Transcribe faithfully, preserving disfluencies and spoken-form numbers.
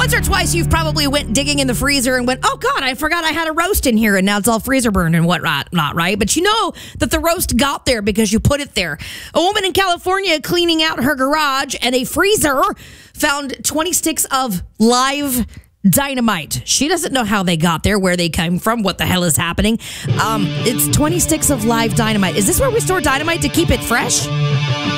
Once or twice you've probably went digging in the freezer and went, oh God, I forgot I had a roast in here and now it's all freezer burned and whatnot, not right? But you know that the roast got there because you put it there. A woman in California cleaning out her garage and a freezer found twenty sticks of live dynamite. She doesn't know how they got there, where they came from, what the hell is happening. Um, it's twenty sticks of live dynamite. Is this where we store dynamite to keep it fresh?